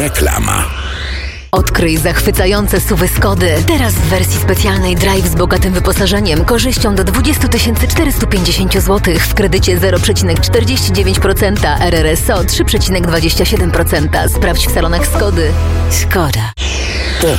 Reklama. Odkryj zachwycające SUV-y Skody. Teraz w wersji specjalnej Drive z bogatym wyposażeniem, korzyścią do 20 450 zł w kredycie 0,49%, RRSO 3,27%. Sprawdź w salonach Skody. Skoda.